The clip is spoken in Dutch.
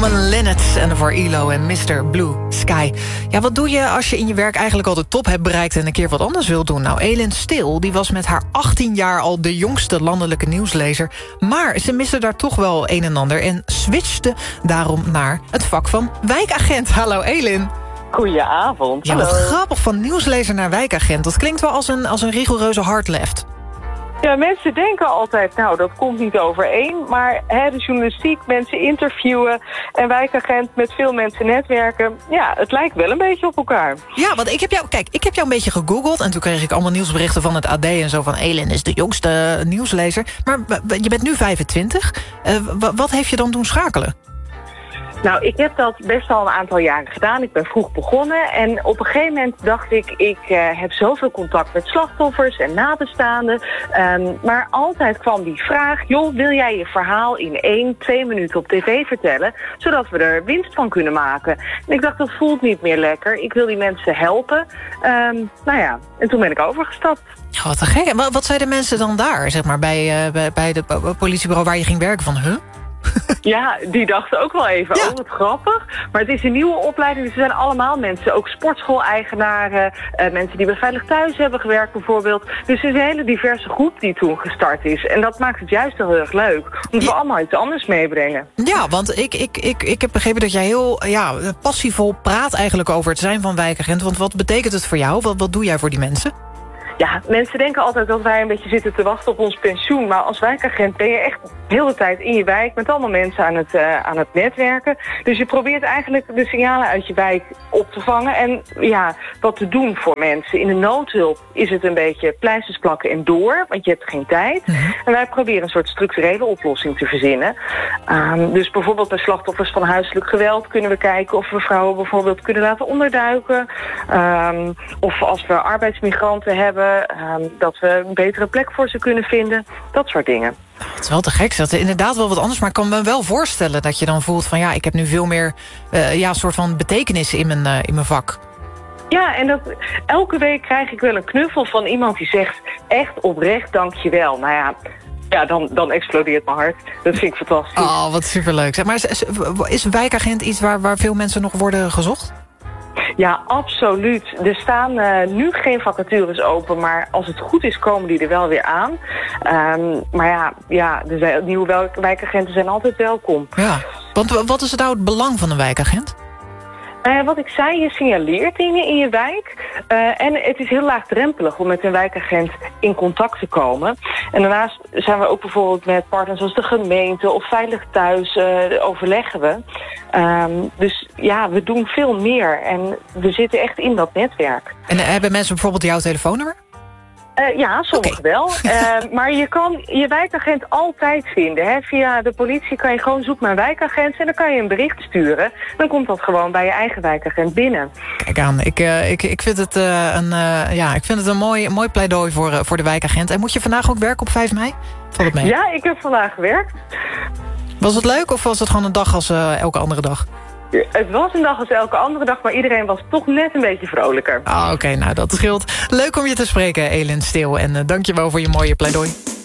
Common Linnets en voor ELO en Mr. Blue Sky. Ja, wat doe je als je in je werk eigenlijk al de top hebt bereikt en een keer wat anders wilt doen? Nou, Elin Stil, die was met haar 18 jaar al de jongste landelijke nieuwslezer. Maar ze miste daar toch wel een en ander en switchte daarom naar het vak van wijkagent. Hallo Elin. Goedenavond. Ja, wat grappig, van nieuwslezer naar wijkagent. Dat klinkt wel als een rigoureuze hardleft. Ja, mensen denken altijd, nou, dat komt niet overeen. Maar de journalistiek, mensen interviewen en wijkagent met veel mensen netwerken. Ja, het lijkt wel een beetje op elkaar. Ja, want ik heb jou een beetje gegoogeld en toen kreeg ik allemaal nieuwsberichten van het AD en zo van Elin is de jongste nieuwslezer. Maar je bent nu 25. Wat heeft je dan doen schakelen? Nou, ik heb dat best al een aantal jaren gedaan. Ik ben vroeg begonnen en op een gegeven moment dacht ik heb zoveel contact met slachtoffers en nabestaanden. Maar altijd kwam die vraag, joh, wil jij je verhaal in 1-2 minuten op tv vertellen, zodat we er winst van kunnen maken? En ik dacht, dat voelt niet meer lekker. Ik wil die mensen helpen. En toen ben ik overgestapt. Ja, wat te gek. En wat zeiden mensen dan daar, zeg maar, bij de politiebureau waar je ging werken van, Ja, die dachten ook wel even, wat grappig. Maar het is een nieuwe opleiding, dus er zijn allemaal mensen. Ook sportschool-eigenaren, mensen die bij Veilig Thuis hebben gewerkt bijvoorbeeld. Dus het is een hele diverse groep die toen gestart is. En dat maakt het juist heel erg leuk. Omdat we allemaal iets anders meebrengen. Ja, want ik heb begrepen dat jij heel passievol praat eigenlijk over het zijn van wijkagent. Want wat betekent het voor jou? Wat doe jij voor die mensen? Ja, mensen denken altijd dat wij een beetje zitten te wachten op ons pensioen. Maar als wijkagent ben je echt de hele tijd in je wijk met allemaal mensen aan het netwerken. Dus je probeert eigenlijk de signalen uit je wijk op te vangen en wat te doen voor mensen. In de noodhulp is het een beetje pleisters plakken en door, want je hebt geen tijd. Mm-hmm. En wij proberen een soort structurele oplossing te verzinnen. Dus bijvoorbeeld bij slachtoffers van huiselijk geweld kunnen we kijken of we vrouwen bijvoorbeeld kunnen laten onderduiken. Of als we arbeidsmigranten hebben, dat we een betere plek voor ze kunnen vinden. Dat soort dingen. Het is wel te gek. Dat is inderdaad wel wat anders. Maar ik kan me wel voorstellen dat je dan voelt van ik heb nu veel meer soort van betekenis in mijn vak. Ja, en elke week krijg ik wel een knuffel van iemand die zegt echt oprecht dankjewel. Nou ja, dan explodeert mijn hart. Dat vind ik fantastisch. Oh, wat superleuk. Zeg maar, is wijkagent iets waar veel mensen nog worden gezocht? Ja, absoluut. Er staan nu geen vacatures open, maar als het goed is komen die er wel weer aan. De nieuwe wijkagenten zijn altijd welkom. Ja, want wat is nou het belang van een wijkagent? Wat ik zei, je signaleert dingen in je wijk. En het is heel laagdrempelig om met een wijkagent in contact te komen. En daarnaast zijn we ook bijvoorbeeld met partners als de gemeente of Veilig Thuis overleggen we. Dus we doen veel meer en we zitten echt in dat netwerk. En hebben mensen bijvoorbeeld jouw telefoonnummer? Ja, sommigen wel. Maar je kan je wijkagent altijd vinden. Hè. Via de politie kan je gewoon zoeken naar wijkagent en dan kan je een bericht sturen. Dan komt dat gewoon bij je eigen wijkagent binnen. Kijk aan, ik vind het een mooi pleidooi voor de wijkagent. En moet je vandaag ook werken op 5 mei? Valt het mee? Ja, ik heb vandaag gewerkt. Was het leuk of was het gewoon een dag als elke andere dag? Het was een dag als elke andere dag, maar iedereen was toch net een beetje vrolijker. Oké, nou dat scheelt. Leuk om je te spreken, Elin Stil. En dank je wel voor je mooie pleidooi.